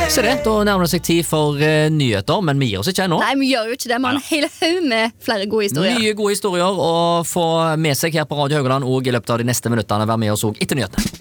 Se det, da nærmer det seg tid for nyheter, men vi gir oss ikke ennå. Nei, vi gjør jo ikke det. Vi har en hel haug med flere gode historier. Mye gode historier å få med seg her på Radio Haugaland og i løpet av de neste minuttene være med oss også etter nyhetene.